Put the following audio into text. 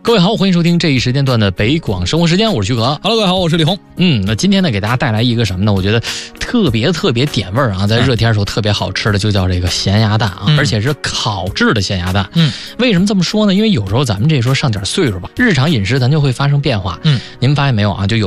各位好，欢迎收听这一时间段的北广生活时间，我是徐可。 Hello， 各位好，我是李红。 那今天呢，给大家带来一个什么呢？我觉得特别点味儿啊，在热天的时候特别好吃的，就叫这个咸鸭蛋啊，而且是烤制的咸鸭蛋。为什么这么说呢？因为有时候咱们这时候上点岁数吧，日常饮食咱就会发生变化。您发现没有啊？就有